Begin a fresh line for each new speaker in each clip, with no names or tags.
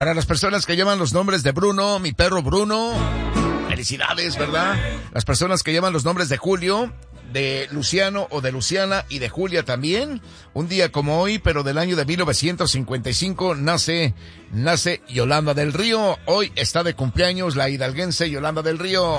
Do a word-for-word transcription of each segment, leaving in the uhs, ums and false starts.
Para las personas que llevan los nombres de Bruno, mi perro Bruno, felicidades, ¿verdad? Las personas que llevan los nombres de Julio, de Luciano o de Luciana y de Julia también. Un día como hoy, pero del año de mil novecientos cincuenta y cinco, nace, nace Yolanda del Río. Hoy está de cumpleaños la hidalguense Yolanda del Río.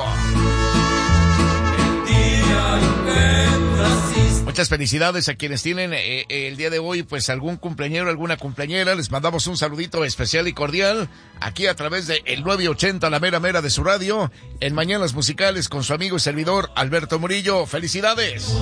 Muchas felicidades a quienes tienen eh, el día de hoy, pues algún cumpleañero, alguna cumpleañera. Les mandamos un saludito especial y cordial aquí a través de el nueve ochenta, la mera mera de su radio, en Mañanas Musicales con su amigo y servidor Alberto Murillo. ¡Felicidades!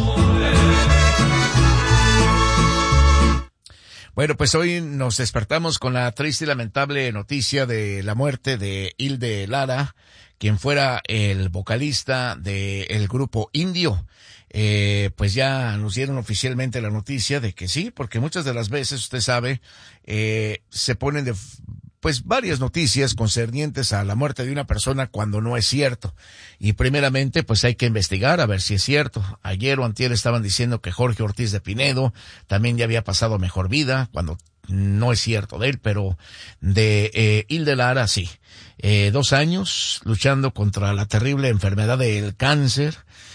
Bueno, pues hoy nos despertamos con la triste y lamentable noticia de la muerte de Hilde Lara, quien fuera el vocalista del grupo Indio. Eh, pues ya nos dieron oficialmente la noticia de que sí, porque muchas de las veces, usted sabe, eh, se ponen de, pues varias noticias concernientes a la muerte de una persona cuando no es cierto. Y primeramente, pues hay que investigar a ver si es cierto. Ayer o antier estaban diciendo que Jorge Ortiz de Pinedo también ya había pasado mejor vida, cuando no es cierto de él, pero de eh, Hilde Lara sí. Eh, dos años luchando contra la terrible enfermedad del cáncer.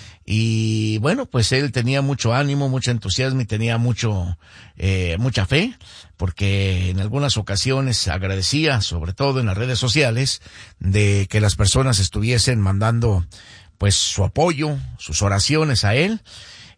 Y bueno, pues él tenía mucho ánimo, mucho entusiasmo y tenía mucho, eh, mucha fe, porque en algunas ocasiones agradecía, sobre todo en las redes sociales, de que las personas estuviesen mandando, pues, su apoyo, sus oraciones a él,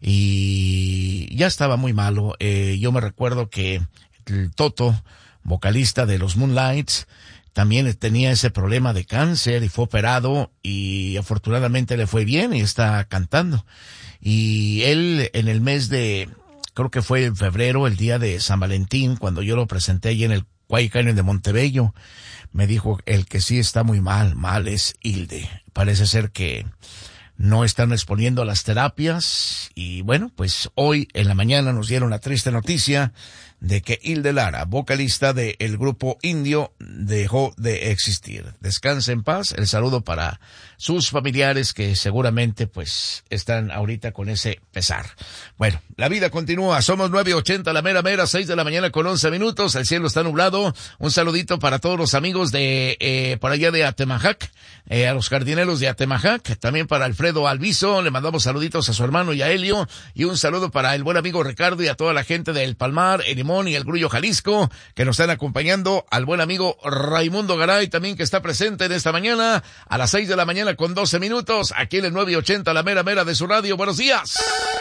y ya estaba muy malo. Eh, yo me recuerdo que el Toto, vocalista de los Moonlights, también tenía ese problema de cáncer y fue operado y afortunadamente le fue bien y está cantando. Y él en el mes de, creo que fue en febrero, el día de San Valentín, cuando yo lo presenté allí en el Quay Canyon de Montebello, me dijo el que sí está muy mal, mal es Hilde. Parece ser que no están exponiendo las terapias y bueno, pues hoy en la mañana nos dieron la triste noticia de que Hilde Lara, vocalista del grupo Indio, dejó de existir. Descanse en paz. El saludo para sus familiares que seguramente pues están ahorita con ese pesar. Bueno, la vida continúa. Somos nueve ochenta, la mera mera, seis de la mañana con once minutos. El cielo está nublado. Un saludito para todos los amigos de eh, por allá de Atemajac, eh, a los jardineros de Atemajac. También para Alfredo Alviso. Le mandamos saluditos a su hermano y a Helio. Y un saludo para el buen amigo Ricardo y a toda la gente del Palmar, el y el Grullo Jalisco, que nos están acompañando, al buen amigo Raimundo Garay, también que está presente en esta mañana, a las seis de la mañana con doce minutos, aquí en el nueve ochenta, la mera mera de su radio. Buenos días.